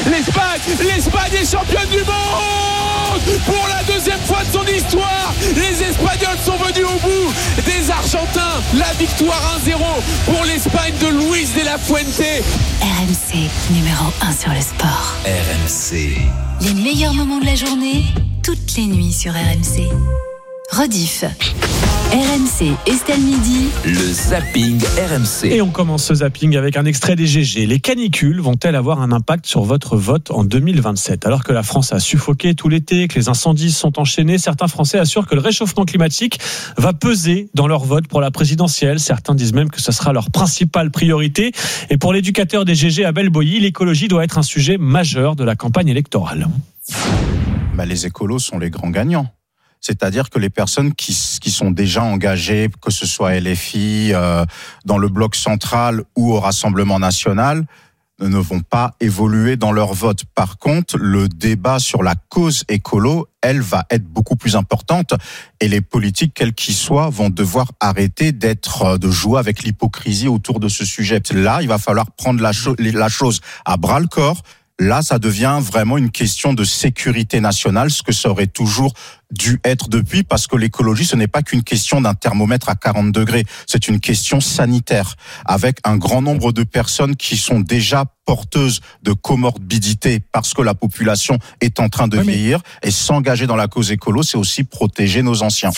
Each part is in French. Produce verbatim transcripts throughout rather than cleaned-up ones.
l'Espagne, l'Espagne est championne du monde pour la deuxième fois de son histoire. Les Espagnols sont venus au bout des Argentins. La victoire un zéro pour l'Espagne de Luis de la Fuente. R M C, numéro un sur le sport. R M C. Les meilleurs moments de la journée, toutes les nuits sur R M C. Rediff. R M C, Estelle Midi. Le zapping R M C. Et on commence ce zapping avec un extrait des G G. Les canicules vont-elles avoir un impact sur votre vote en deux mille vingt-sept ? Alors que la France a suffoqué tout l'été, que les incendies sont enchaînés, certains Français assurent que le réchauffement climatique va peser dans leur vote pour la présidentielle. Certains disent même que ce sera leur principale priorité. Et pour l'éducateur des G G, Abel Boilly, l'écologie doit être un sujet majeur de la campagne électorale. Bah, les écolos sont les grands gagnants. C'est-à-dire que les personnes qui, qui sont déjà engagées, que ce soit L F I, euh, dans le bloc central ou au Rassemblement national, ne vont pas évoluer dans leur vote. Par contre, le débat sur la cause écolo, elle va être beaucoup plus importante et les politiques, quels qu'ils soient, vont devoir arrêter d'être, de jouer avec l'hypocrisie autour de ce sujet. Là, il va falloir prendre la, cho- la chose à bras le corps. Là, ça devient vraiment une question de sécurité nationale, ce que ça aurait toujours dû être depuis, parce que l'écologie, ce n'est pas qu'une question d'un thermomètre à quarante degrés, c'est une question sanitaire, avec un grand nombre de personnes qui sont déjà porteuses de comorbidité parce que la population est en train de oui, vieillir, et s'engager dans la cause écolo, c'est aussi protéger nos anciens.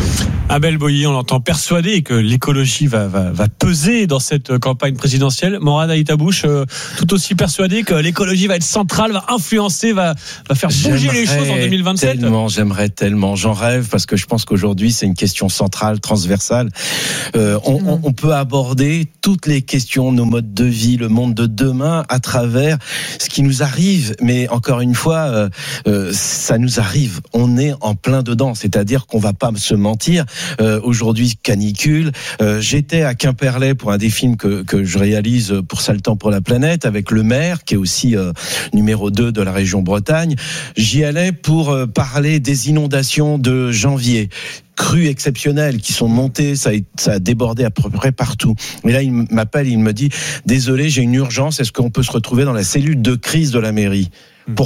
Abel Boilly, on l'entend persuadé que l'écologie va, va, va peser dans cette campagne présidentielle. Morad Aïtabouche, euh, tout aussi persuadé que l'écologie va être centrale, va influencer, va, va faire bouger j'aimerais les choses en deux mille vingt-sept. Tellement, j'aimerais tellement, j'en rêve, parce que je pense qu'aujourd'hui c'est une question centrale, transversale. Euh, on, on, on peut aborder toutes les questions, nos modes de vie, le monde de demain, à travers ce qui nous arrive. Mais encore une fois, euh, euh, ça nous arrive. On est en plein dedans, c'est-à-dire qu'on va pas se mentir. Euh, aujourd'hui, canicule. Euh, j'étais à Quimperlé pour un des films que, que je réalise pour Sale Temps pour la planète, avec le maire, qui est aussi euh, numéro deux de la région Bretagne. J'y allais pour euh, parler des inondations de janvier. Crues exceptionnelles qui sont montées, ça a, ça a débordé à peu près partout. Et là, il m'appelle, il me dit « Désolé, j'ai une urgence, est-ce qu'on peut se retrouver dans la cellule de crise de la mairie ?» Pourquoi ?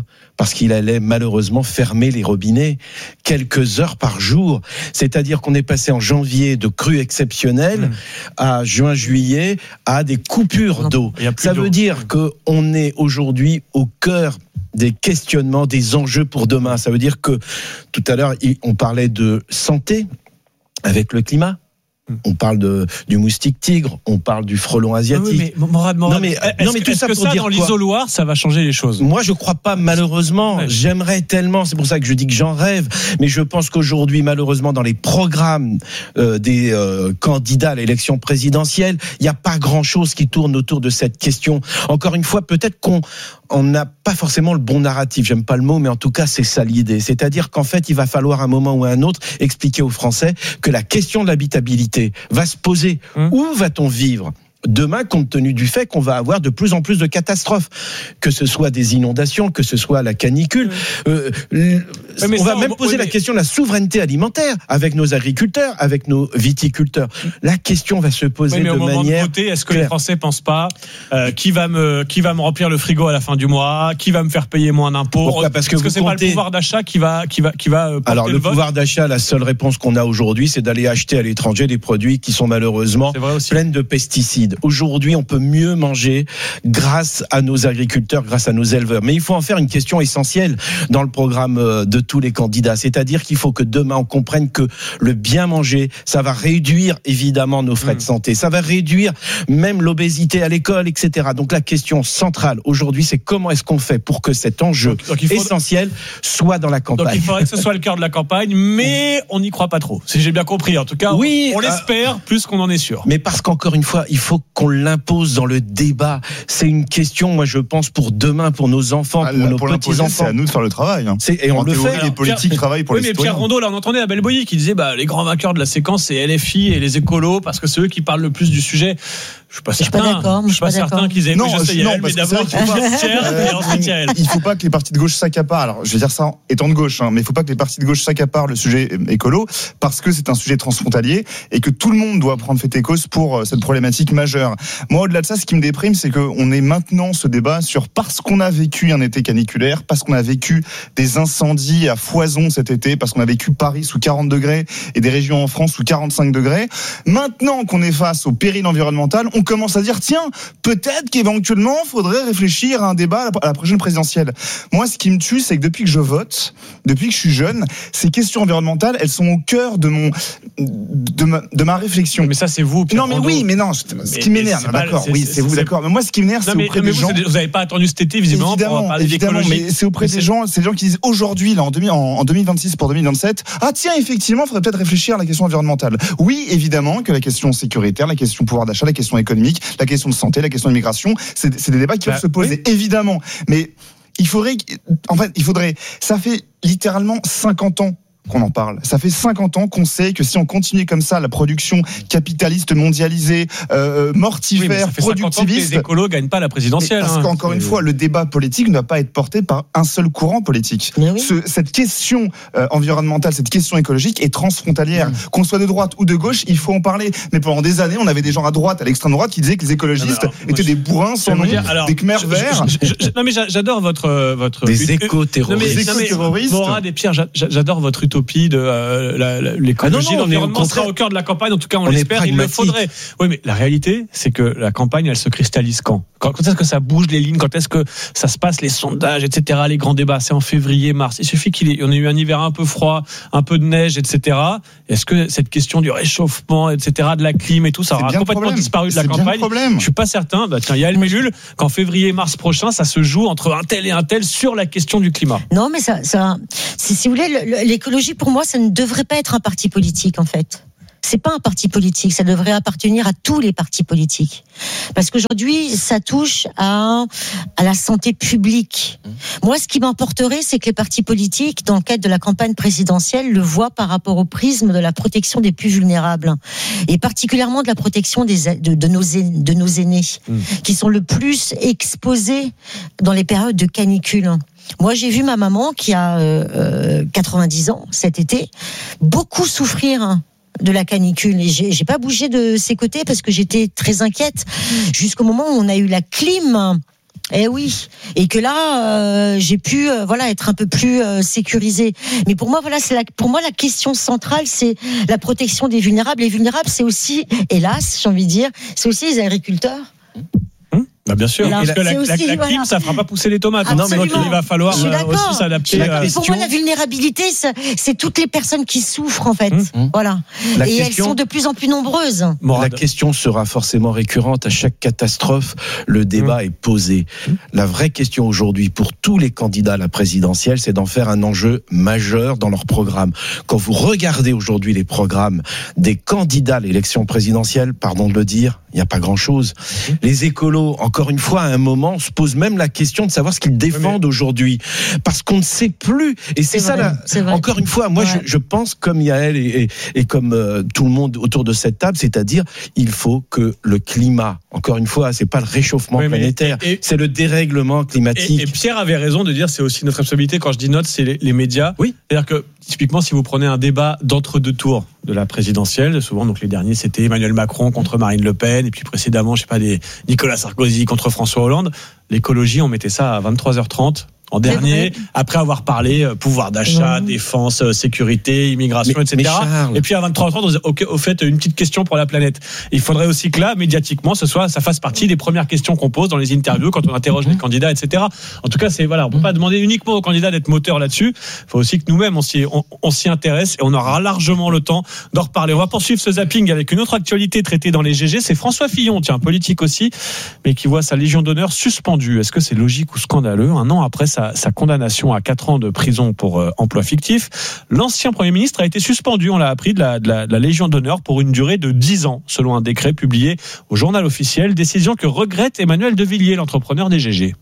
Parce qu'il allait malheureusement fermer les robinets quelques heures par jour. C'est-à-dire qu'on est passé en janvier de crues exceptionnelles mmh. à juin-juillet à des coupures d'eau. Ça d'eau. veut dire qu'on est aujourd'hui au cœur des questionnements, des enjeux pour demain. Ça veut dire que tout à l'heure, on parlait de santé avec le climat. On parle de, du moustique tigre, on parle du frelon asiatique. Oui, mais Morad, Morad, non mais, non mais tout ça pour ça, dire dans quoi l'isoloir, ça va changer les choses. Moi, je crois pas, malheureusement. Ouais. J'aimerais tellement, c'est pour ça que je dis que j'en rêve. Mais je pense qu'aujourd'hui, malheureusement, dans les programmes euh, des euh, candidats à l'élection présidentielle, il n'y a pas grand-chose qui tourne autour de cette question. Encore une fois, peut-être qu'on on n'a pas forcément le bon narratif. J'aime pas le mot, mais en tout cas, c'est ça l'idée. C'est-à-dire qu'en fait, il va falloir à un moment ou à un autre expliquer aux Français que la question de l'habitabilité va se poser. Mmh. Où va-t-on vivre demain, compte tenu du fait qu'on va avoir de plus en plus de catastrophes, que ce soit des inondations, que ce soit la canicule. Mmh. Euh, on ça, va même on, poser oui, la mais... question de la souveraineté alimentaire avec nos agriculteurs, avec nos viticulteurs. La question va se poser oui, mais de au moment manière de voter, est-ce que claire. Les Français pensent pas euh, qui va me qui va me remplir le frigo à la fin du mois, qui va me faire payer moins d'impôts? Pourquoi ? Parce que, Est-ce que c'est comptez... pas le pouvoir d'achat qui va qui va qui va porter Alors le, le pouvoir d'achat, la seule réponse qu'on a aujourd'hui, c'est d'aller acheter à l'étranger des produits qui sont malheureusement pleins de pesticides. Aujourd'hui, on peut mieux manger grâce à nos agriculteurs, grâce à nos éleveurs. Mais il faut en faire une question essentielle dans le programme de tous les candidats. C'est-à-dire qu'il faut que demain, on comprenne que le bien manger, ça va réduire évidemment nos frais mmh. de santé. Ça va réduire même l'obésité à l'école, et cetera. Donc la question centrale aujourd'hui, c'est comment est-ce qu'on fait pour que cet enjeu donc, donc faut... essentiel soit dans la campagne. Donc il faudrait que ce soit le cœur de la campagne, mais on n'y croit pas trop. Si j'ai bien compris, en tout cas, oui, on, on l'espère euh... plus qu'on en est sûr. Mais parce qu'encore une fois, il faut qu'on l'impose dans le débat. C'est une question, moi je pense, pour demain, pour nos enfants, ah, pour nos petits-enfants. C'est à nous de faire le travail. Hein. C'est, et on en le théorie, fait. Les politiques Pierre, travaillent pour oui, les mais citoyens. Pierre Rondeau, là, on entendait Abel Boilly qui disait bah, les grands vainqueurs de la séquence, c'est L F I et les écolos, parce que c'est eux qui parlent le plus du sujet. Je suis pas certain. Je suis pas d'accord. Je suis pas, pas certain qu'ils aient. Non, je sais, non, Yael, mais d'abord, qu'il faut pas. Et ensuite Yael. Il faut pas que les partis de gauche s'accaparent. Alors, je vais dire ça étant de gauche, hein, mais il faut pas que les partis de gauche s'accaparent le sujet écolo, parce que c'est un sujet transfrontalier et que tout le monde doit prendre fait et cause pour cette problématique majeure. majeur. Moi, au-delà de ça, ce qui me déprime, c'est qu'on est maintenant ce débat sur parce qu'on a vécu un été caniculaire, parce qu'on a vécu des incendies à foison cet été, parce qu'on a vécu Paris sous quarante degrés et des régions en France sous quarante-cinq degrés. Maintenant qu'on est face au péril environnemental, on commence à dire, tiens, peut-être qu'éventuellement, il faudrait réfléchir à un débat à la prochaine présidentielle. Moi, ce qui me tue, c'est que depuis que je vote, depuis que je suis jeune, ces questions environnementales, elles sont au cœur de mon, de ma, de ma réflexion. Mais ça, c'est vous, Pierre Non, mais Rondeau. oui, mais non, ce Mais- qui m'énerve, mais c'est pas- d'accord, c'est- oui, c'est- c'est vous, c'est- d'accord. Mais moi, ce qui m'énerve, Non, c'est mais, auprès mais des vous, gens. vous n'avez pas attendu cet été, visiblement, pour Évidemment, parler évidemment, d'écologie. mais c'est auprès des gens, c'est des gens qui disent aujourd'hui, là, en, deux mille, en, en deux mille vingt-six pour deux mille vingt-sept, ah tiens, effectivement, il faudrait peut-être réfléchir à la question environnementale. Oui, évidemment que la question sécuritaire, la question pouvoir d'achat, la question économique, la question de santé, la question d'immigration, c'est, c'est des débats qui Bah, peuvent se poser, évidemment. Mais il faudrait, en fait, il faudrait, ça fait littéralement cinquante ans qu'on en parle. Ça fait cinquante ans qu'on sait que si on continue comme ça, la production capitaliste mondialisée, euh, Oui, mais mortifère, ça fait cinquante ans que productiviste, les écolos gagnent pas la présidentielle. parce hein. qu'encore une C'est- fois, le débat politique ne doit pas être porté par un seul courant politique. Mais oui. Ce- cette question euh, environnementale, cette question écologique est transfrontalière. Mmh. Qu'on soit de droite ou de gauche, il faut en parler. Mais pendant des années, on avait des gens à droite, à l'extrême droite, qui disaient que les écologistes Non, mais alors, moi, étaient je- des bourrins sans Je vais nom, vous dire, alors, des Khmers je- verts. je- je- je- Non mais j'a- j'adore votre euh, votre Des ut- éco-terroristes. Non, mais- Des non, mais- éco-terroristes. Morad et Pierre, j'a- j'a- j'adore votre utopie de euh, la- la- l'écologie, Ah non, non, mais au l'environnement contraire, sera au cœur de la campagne. En tout cas, on, on est l'espère. Il le pragmatique. faudrait. Oui, mais la réalité, c'est que la campagne, elle se cristallise quand Quand, quand est-ce que ça bouge les lignes? Quand est-ce que ça se passe les sondages, et cetera. Les grands débats, c'est en février, mars. Il suffit qu'il y ait, on ait eu un hiver un peu froid, un peu de neige, et cetera. Est-ce que cette question du réchauffement, et cetera, de la clim et tout, ça C'est aura bien le complètement problème. disparu de la C'est bien le campagne? problème. Je suis pas certain. Bah, tiens, il y a El Melul qu'en février-mars prochain, ça se joue entre un tel et un tel sur la question du climat. Non, mais ça, ça, si, si vous voulez, le- le- l'écologie, pour moi, ça ne devrait pas être un parti politique, en fait. C'est pas un parti politique, ça devrait appartenir à tous les partis politiques. Parce qu'aujourd'hui, ça touche à, à la santé publique. Moi, ce qui m'emporterait, c'est que les partis politiques, dans le cadre de la campagne présidentielle, le voient par rapport au prisme de la protection des plus vulnérables. Et particulièrement de la protection des, de, de, nos, aînés, de nos aînés, Mmh. qui sont le plus exposés dans les périodes de canicule. Moi, j'ai vu ma maman, qui a euh, quatre-vingt-dix ans cet été, beaucoup souffrir de la canicule. Et j'ai, j'ai pas bougé de ses côtés parce que j'étais très inquiète jusqu'au moment où on a eu la clim. Eh oui, et que là, euh, j'ai pu, euh, voilà, être un peu plus euh, sécurisée. Mais pour moi, voilà, c'est la, pour moi la question centrale, c'est la protection des vulnérables. Les vulnérables, c'est aussi, hélas, j'ai envie de dire, c'est aussi les agriculteurs. Bah bien sûr, Là, parce que la, c'est la, aussi, la voilà. clim, ça fera pas pousser les tomates. Absolument. Non, mais donc il va falloir Je suis euh, d'accord. aussi Je s'adapter. suis d'accord. à- Mais pour moi, la vulnérabilité, c'est, c'est toutes les personnes qui souffrent, en fait. Mmh. Voilà. La Et question- elles sont de plus en plus nombreuses. Morad. La question sera forcément récurrente à chaque catastrophe. Le débat est posé. La vraie question aujourd'hui pour tous les candidats à la présidentielle, c'est d'en faire un enjeu majeur dans leur programme. Quand vous regardez aujourd'hui les programmes des candidats à l'élection présidentielle, pardon de le dire, il n'y a pas grand-chose. Les écolos, encore une fois, à un moment, se posent même la question de savoir ce qu'ils défendent aujourd'hui. Parce qu'on ne sait plus. Et c'est, C'est ça, vrai, la... c'est vrai. encore une fois, moi, Ouais. je, je pense comme Yael et, et, et comme euh, tout le monde autour de cette table, c'est-à-dire, il faut que le climat, encore une fois, c'est pas le réchauffement Oui, mais- planétaire, et- et- c'est le dérèglement climatique. Et, et Pierre avait raison de dire c'est aussi notre responsabilité. Quand je dis notre, c'est les, les médias. Oui. C'est-à-dire que typiquement, si vous prenez un débat d'entre-deux tours de la présidentielle, souvent donc les derniers c'était Emmanuel Macron contre Marine Le Pen, et puis précédemment, je sais pas, des Nicolas Sarkozy contre François Hollande. L'écologie, on mettait ça à vingt-trois heures trente. En dernier, après avoir parlé euh, pouvoir d'achat, Mmh. défense, euh, sécurité, immigration, Mais- et cetera. mais Charles- Et puis à vingt-trois heures trente, on disait, ok, au fait, une petite question pour la planète. Il faudrait aussi que là, médiatiquement, ce soit, ça fasse partie des premières questions qu'on pose dans les interviews quand on interroge les candidats, et cetera. En tout cas, c'est voilà, on peut pas demander uniquement aux candidats d'être moteurs là-dessus. Il faut aussi que nous-mêmes on s'y, on, on s'y intéresse et on aura largement le temps d'en reparler. On va poursuivre ce zapping avec une autre actualité traitée dans les G G. C'est François Fillon, tiens, politique aussi, mais qui voit sa Légion d'honneur suspendue. Est-ce que c'est logique ou scandaleux? Un an après sa, sa condamnation à quatre ans de prison pour euh, emploi fictif, l'ancien Premier ministre a été suspendu, on l'a appris, de la, de la, de la Légion d'honneur pour une durée de dix ans, selon un décret publié au journal officiel. Décision que regrette Emmanuel De Villiers, l'entrepreneur des G G.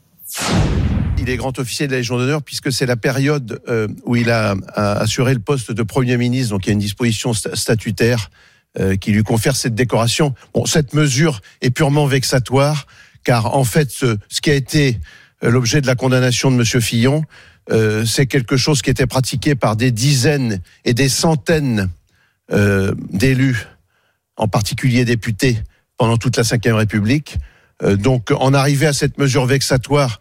Il est grand officier de la Légion d'honneur puisque c'est la période euh, où il a, a assuré le poste de Premier ministre. Donc il y a une disposition statutaire euh, qui lui confère cette décoration. Bon, cette mesure est purement vexatoire car en fait, ce, ce qui a été l'objet de la condamnation de Monsieur Fillon, euh, c'est quelque chose qui était pratiqué par des dizaines et des centaines euh, d'élus, en particulier députés, pendant toute la cinquième République. Euh, donc, en arriver à cette mesure vexatoire,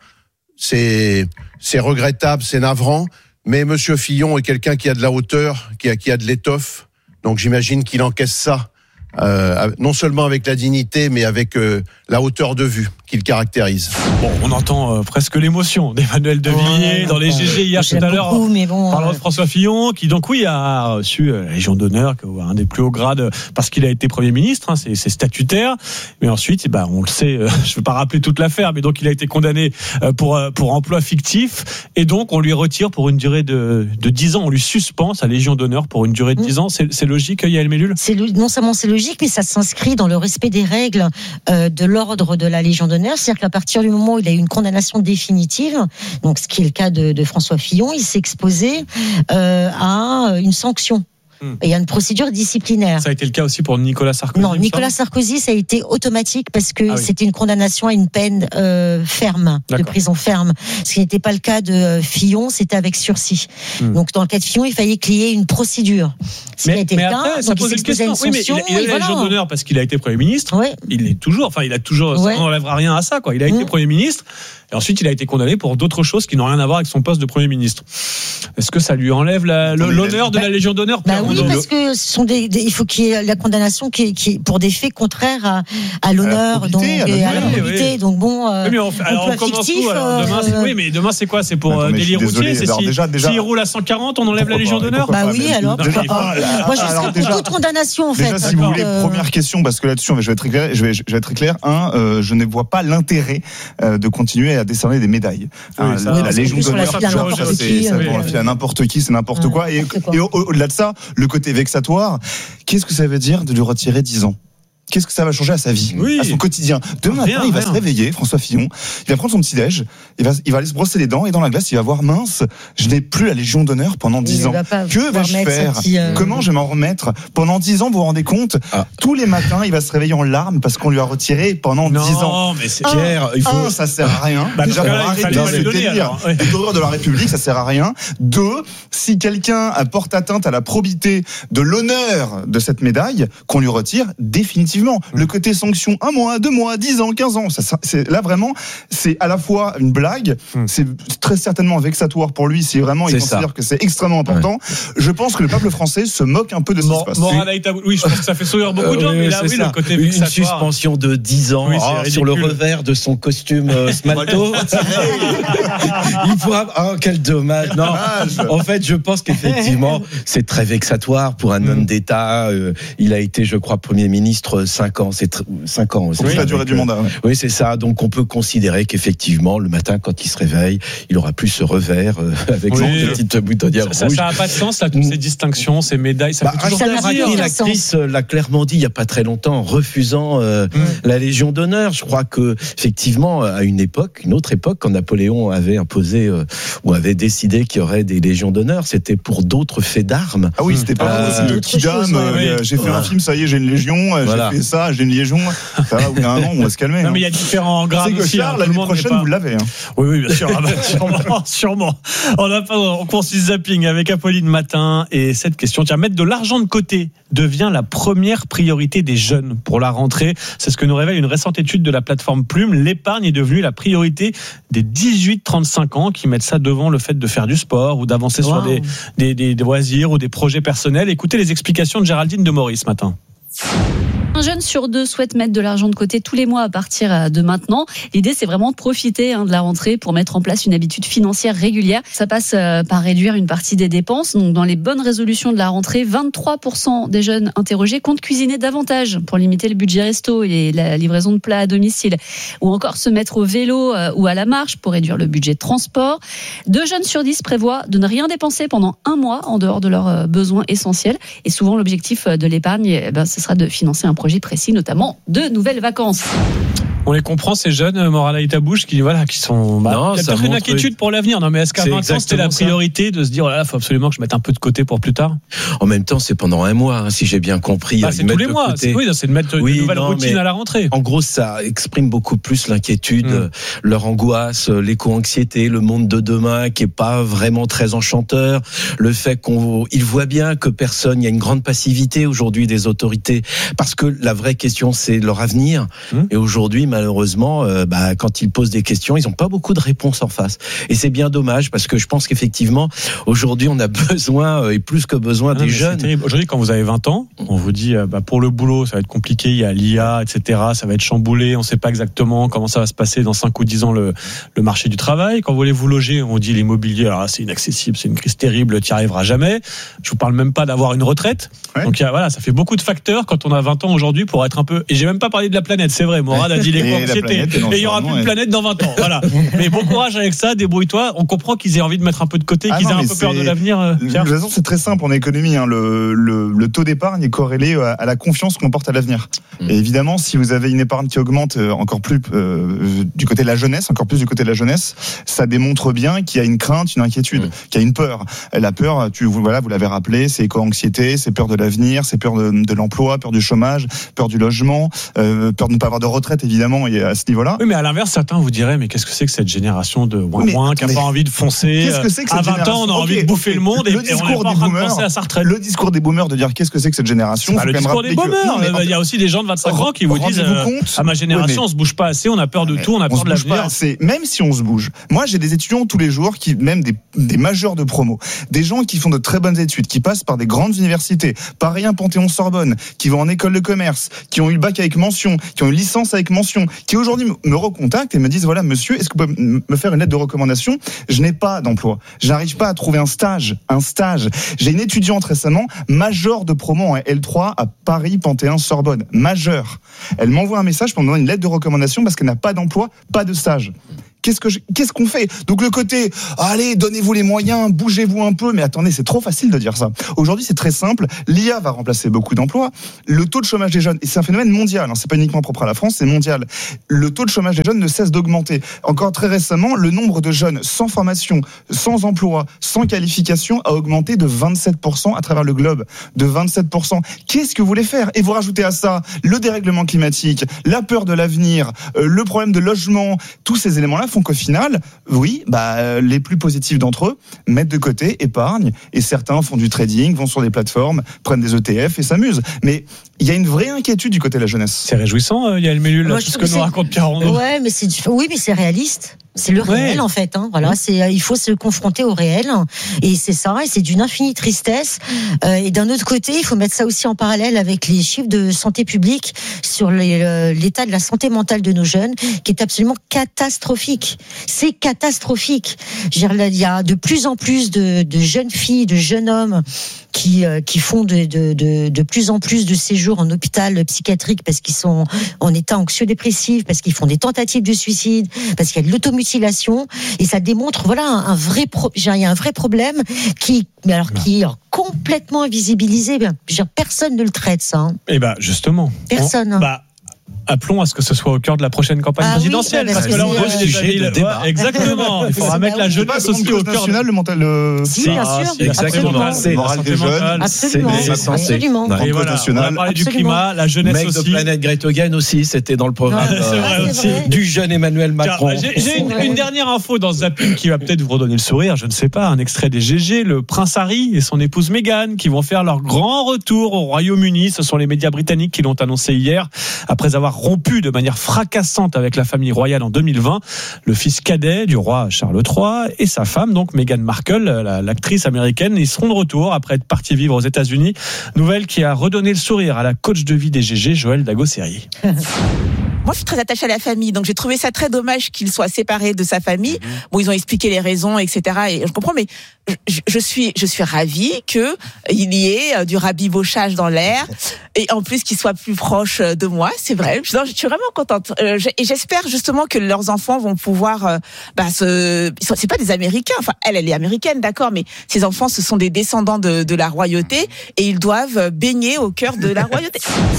c'est, c'est regrettable, c'est navrant. Mais Monsieur Fillon est quelqu'un qui a de la hauteur, qui a, qui a de l'étoffe. Donc, j'imagine qu'il encaisse ça. Euh, non seulement avec la dignité, mais avec euh, la hauteur de vue qui le caractérise. Bon, on entend euh, presque l'émotion d'Emmanuel de Villiers ouais, dans les G G hier tout à l'heure. Beaucoup, mais bon, parlant euh... de François Fillon, qui donc oui a reçu la Légion d'honneur, un des plus hauts grades, parce qu'il a été Premier ministre, hein, c'est, c'est statutaire. Mais ensuite, bah, on le sait, euh, je ne vais pas rappeler toute l'affaire, mais donc il a été condamné euh, pour euh, pour emploi fictif, et donc on lui retire pour une durée de de dix ans, on lui suspend sa Légion d'honneur pour une durée de dix ans. C'est, c'est logique, Yael Mellul ? C'est non seulement c'est logique, mais ça s'inscrit dans le respect des règles euh, de l'ordre de la Légion d'honneur. C'est-à-dire qu'à partir du moment où il a eu une condamnation définitive, donc ce qui est le cas de, de François Fillon, il s'est exposé euh, à une sanction. Et il y a une procédure disciplinaire. Ça a été le cas aussi pour Nicolas Sarkozy. Non, Nicolas Sarkozy, ça a été automatique parce que ah oui. c'était une condamnation à une peine euh, ferme, D'accord. de prison ferme. Ce qui n'était pas le cas de Fillon, c'était avec sursis. Hmm. Donc dans le cas de Fillon, il fallait qu'il y ait une procédure. Ce mais, qui a été mais le cas, après, ça donc pose il une question. Une oui, mais il a, il a la Légion d'honneur parce qu'il a été Premier ministre. Ouais. Il l'est toujours. Enfin, il a toujours. Ouais. Ça n'enlèvera rien à ça, quoi. Il a été mmh. Premier ministre. Et ensuite, il a été condamné pour d'autres choses qui n'ont rien à voir avec son poste de Premier ministre. Est-ce que ça lui enlève la, le, l'honneur de la Légion d'honneur ? Bah oui, parce que ce sont des, des, il faut qu'il y ait la condamnation qui, qui pour des faits contraires à, à l'honneur, à donc à, et à la probité. Oui. Donc bon. Euh, oui, mais on, fait, alors on commence fictif, tout. Alors, demain, c'est, oui, mais demain, c'est quoi ? C'est pour Attends, délit routier. C'est si, déjà, déjà, s'il roule à cent quarante, on enlève la Légion d'honneur ? Bah oui, alors. Moi, je serais pour toute condamnation, en fait. Déjà, si vous voulez, première question, parce que là-dessus, je vais être très clair. Je vais, je vais être très clair. Un, je ne vois pas l'intérêt de continuer à décerner des médailles. Oui, ça, la, la Légion d'honneur, c'est pour la filer à n'importe qui, c'est n'importe ouais, quoi. Et, et au, au-delà de ça, le côté vexatoire, qu'est-ce que ça veut dire de lui retirer dix ans ? Qu'est-ce que ça va changer à sa vie, oui. à son quotidien ? Demain matin, il va rien. se réveiller, François Fillon, il va prendre son petit-déj, il va, il va aller se brosser les dents, et dans la glace, il va voir, mince, je n'ai plus la Légion d'honneur pendant dix ans. Que vais-je faire ? Petit, euh... Comment je vais m'en remettre ? Pendant dix ans, vous vous rendez compte ? ah. Tous les matins, il va se réveiller en larmes parce qu'on lui a retiré pendant non, dix ans. Non, mais c'est Pierre, il faut... Un, ça sert à rien. Bah, Déjà, pour arrêter ce délire d'horreur de la République, ça sert à rien. Deux, si quelqu'un porte atteinte à la probité de l'honneur de cette médaille, qu'on lui retire définitivement. Le côté sanction, un mois, deux mois, dix ans, quinze ans, ça, c'est, là vraiment, c'est à la fois une blague, hum. c'est très certainement vexatoire pour lui, si vraiment il c'est considère ça. que c'est extrêmement important. Ouais. Je pense que le peuple français se moque un peu de ce Mor- qui se passe. Morale oui, je pense que ça fait sourire beaucoup de gens, euh, mais là, oui, ça. le côté vexatoire. Une suspension de dix ans oui, oh, sur le revers de son costume euh, smalto. Il pourra... Oh, quel dommage. Non, en fait, je pense qu'effectivement, c'est très vexatoire pour un hum. homme d'État. Euh, il a été, je crois, Premier ministre cinq ans. C'est cinq ans. C'est oui, la durée du mandat. Ouais. Oui, c'est ça. Donc, on peut considérer qu'effectivement, le matin, quand il se réveille, il aura plus ce revers euh, avec oui. cette petite boutonnière rouge. Ça n'a pas de sens, là, toutes ces distinctions, ces médailles. Ça bah, fait toujours plaisir. L'actrice l'a clairement dit il n'y a pas très longtemps, en refusant euh, mm. la Légion d'honneur. Je crois que, effectivement, à une époque, une autre époque, quand Napoléon avait imposé euh, ou avait décidé qu'il y aurait des Légions d'honneur, c'était pour d'autres faits d'armes. Ah oui, c'était pas euh, le Kidam. Euh, oui. J'ai fait voilà. un film, ça y est, j'ai une Légion. Voilà. J'ai fait ça, j'ai une Légion. Ça va, au bout d'un an, on va se calmer. Non, hein. mais il y a différents grades aussi. Charles, hein, l'année prochaine, pas... vous l'avez. Hein. Oui, oui, bien sûr. Ah bah, sûrement, sûrement. On, a pas, on poursuit zapping avec Apolline Matin et cette question. Tiens, mettre de l'argent de côté devient la première priorité des jeunes pour la rentrée. C'est ce que nous révèle une récente étude de la plateforme Plume. L'épargne est devenue la priorité des dix-huit trente-cinq ans qui mettent ça devant le fait de faire du sport ou d'avancer wow. sur des, des, des, des loisirs ou des projets personnels. Écoutez les explications de Géraldine de Maurice ce matin. Un jeune sur deux souhaite mettre de l'argent de côté tous les mois à partir de maintenant. L'idée, c'est vraiment de profiter hein, de la rentrée pour mettre en place une habitude financière régulière. Ça passe euh, par réduire une partie des dépenses. Donc, dans les bonnes résolutions de la rentrée, vingt-trois pour cent des jeunes interrogés comptent cuisiner davantage pour limiter le budget resto et la livraison de plats à domicile. Ou encore se mettre au vélo euh, ou à la marche pour réduire le budget de transport. Deux jeunes sur dix prévoient de ne rien dépenser pendant un mois en dehors de leurs euh, besoins essentiels. Et souvent, l'objectif de l'épargne, eh ben, ce sera de financer un projet précis, notamment de nouvelles vacances. On les comprend, ces jeunes, Morala Itabouche, qui, voilà, qui sont, bah, non, il y a ça peut-être une montre... inquiétude pour l'avenir. Non, mais est-ce qu'à C'est vingt ans, c'était la priorité ça. de se dire, il oh faut absolument que je mette un peu de côté pour plus tard? En même temps, c'est pendant un mois, hein, si j'ai bien compris. Bah, c'est tous les mois. C'est, oui, c'est de mettre oui, une nouvelle non, routine à la rentrée. En gros, ça exprime beaucoup plus l'inquiétude, mmh. leur angoisse, l'éco-anxiété, le monde de demain qui est pas vraiment très enchanteur, le fait qu'on, ils voient bien que personne, il y a une grande passivité aujourd'hui des autorités, parce que la vraie question, c'est leur avenir. Mmh. Et aujourd'hui, malheureusement, euh, bah, quand ils posent des questions, ils n'ont pas beaucoup de réponses en face. Et c'est bien dommage, parce que je pense qu'effectivement, aujourd'hui, on a besoin, et plus que besoin, ah, des jeunes. C'est terrible. Aujourd'hui, quand vous avez vingt ans, on vous dit, bah, pour le boulot, ça va être compliqué, il y a l'I A, et cetera, ça va être chamboulé, on ne sait pas exactement comment ça va se passer dans cinq ou dix ans le, le marché du travail. Quand vous voulez vous loger, on vous dit l'immobilier, alors là, c'est inaccessible, c'est une crise terrible, tu n'y arriveras jamais. Je vous parle même pas d'avoir une retraite. Ouais. Donc, voilà, ça fait beaucoup de facteurs quand on a vingt ans aujourd'hui pour être un peu, et j'ai même pas parlé de la planète, c'est vrai, Morad a dit l'éco-anxiété, et il y aura plus de planète dans vingt ans, voilà. Mais bon courage avec ça, débrouille-toi, on comprend qu'ils aient envie de mettre un peu de côté, ah qu'ils non, aient un peu peur de l'avenir. Euh, de toute façon, c'est très simple en économie, hein. le, le, le taux d'épargne est corrélé à, à la confiance qu'on porte à l'avenir. Mmh. Et évidemment, si vous avez une épargne qui augmente encore plus euh, du côté de la jeunesse, encore plus du côté de la jeunesse, ça démontre bien qu'il y a une crainte, une inquiétude, mmh. qu'il y a une peur. La peur, tu, voilà, vous l'avez rappelé, c'est éco-anxiété, c'est peur de l'avenir, c'est peur de, de l'emploi, peur du chômage, peur du logement, euh, peur de ne pas avoir de retraite, évidemment, et à ce niveau-là. Oui, mais à l'inverse, certains vous diraient, mais qu'est-ce que c'est que cette génération de ouin-ouin qui n'a pas envie de foncer? Qu'est-ce que c'est que cette à vingt ans, on a envie okay, de bouffer okay. le monde et, le et on n'est pas en train de penser à sa retraite. Le discours des boomers de dire qu'est-ce que c'est que cette génération? Bah, le discours des boomers. Que... Non, il y a aussi des gens de vingt-cinq ans qui vous disent, euh, à ma génération, oui, on se bouge pas assez, on a peur de tout, on a peur de l'avenir. Même si on se bouge. Moi, j'ai des étudiants tous les jours, qui, même des, des majeurs de promo, des gens qui font de très bonnes études, qui passent par des grandes universités, Paris un, Panthéon, Sorbonne, qui vont en école de commerce, qui ont eu le bac avec mention, qui ont une licence avec mention, qui aujourd'hui me recontactent et me disent, voilà, monsieur, est-ce que vous pouvez me faire une lettre de recommandation? Je n'ai pas d'emploi. J'arrive pas à trouver un stage, un stage. J'ai une étudiante récemment, majeure de promo en L trois à Paris, Panthéon, Sorbonne, majeure. Elle m'envoie un message pour me donner une lettre de recommandation parce qu'elle n'a pas d'emploi, pas de stage. Qu'est-ce que je, qu'est-ce qu'on fait? Donc le côté, allez, donnez-vous les moyens, bougez-vous un peu, mais attendez, c'est trop facile de dire ça. Aujourd'hui, c'est très simple. L'I A va remplacer beaucoup d'emplois. Le taux de chômage des jeunes, et c'est un phénomène mondial, hein, c'est pas uniquement propre à la France, c'est mondial. Le taux de chômage des jeunes ne cesse d'augmenter. Encore très récemment, le nombre de jeunes sans formation, sans emploi, sans qualification a augmenté de vingt-sept pour cent à travers le globe. De vingt-sept pour cent. Qu'est-ce que vous voulez faire? Et vous rajoutez à ça le dérèglement climatique, la peur de l'avenir, euh, le problème de logement, tous ces éléments-là font qu'au final, oui, bah, les plus positifs d'entre eux mettent de côté, épargnent, et certains font du trading, vont sur des plateformes, prennent des E T F et s'amusent. Mais il y a une vraie inquiétude du côté de la jeunesse. C'est réjouissant, euh, Yael Mellul, là, tout ce que nous raconte Pierre Rondeau. Ouais, mais c'est, oui, mais c'est réaliste. C'est le réel, ouais. en fait. Hein. Voilà, ouais. c'est, il faut se confronter au réel. Et c'est ça, et c'est d'une infinie tristesse. Euh, et d'un autre côté, il faut mettre ça aussi en parallèle avec les chiffres de santé publique sur les, euh, l'état de la santé mentale de nos jeunes, qui est absolument catastrophique. C'est catastrophique. Je veux dire, il y a de plus en plus de, de jeunes filles, de jeunes hommes qui, euh, qui font de, de, de, de plus en plus de séjours en hôpital psychiatrique parce qu'ils sont en état anxio-dépressif, parce qu'ils font des tentatives de suicide, parce qu'il y a de l'automutilation, et ça démontre voilà un, un vrai pro, il y a un vrai problème qui mais alors qui est complètement invisibilisé. Genre, personne ne le traite ça. Hein. Et bah justement. Personne. On, bah, appelons à ce que ce soit au cœur de la prochaine campagne ah présidentielle, oui, parce que là on a des sujet de débat. Exactement. Il faudra mettre la jeunesse aussi au cœur. National, le mental. Le... Si, bien sûr. Exactement. C'est le moral des jeunes. Absolument. Absolument. Et voilà, on va parler du climat, la jeunesse Mec aussi. de Planète Greta Thunberg aussi, c'était dans le programme du jeune Emmanuel Macron. J'ai une dernière info dans Zapping qui va peut-être vous redonner le sourire. Je ne sais pas. Un extrait des G G. Le prince Harry et son épouse Meghan qui vont faire leur grand retour au Royaume-Uni. Ce sont les médias britanniques qui l'ont annoncé hier après avoir rompu de manière fracassante avec la famille royale en deux mille vingt. Le fils cadet du roi Charles trois et sa femme, donc Meghan Markle, la, l'actrice américaine, ils seront de retour après être partis vivre aux États-Unis. Nouvelle qui a redonné le sourire à la coach de vie des G G, Joëlle Dagosseri. Moi, je suis très attachée à la famille, donc j'ai trouvé ça très dommage qu'il soit séparé de sa famille. Bon, ils ont expliqué les raisons, et cetera. Et je comprends, mais je, je suis, je suis ravie que il y ait du rabibochage dans l'air, et en plus qu'il soit plus proche de moi. C'est vrai. Je, non, je suis vraiment contente, euh, et j'espère justement que leurs enfants vont pouvoir, euh, bah, se, c'est pas des Américains. Enfin, elle, elle est américaine, d'accord, mais ces enfants, ce sont des descendants de, de la royauté, et ils doivent baigner au cœur de la royauté. C'est fou.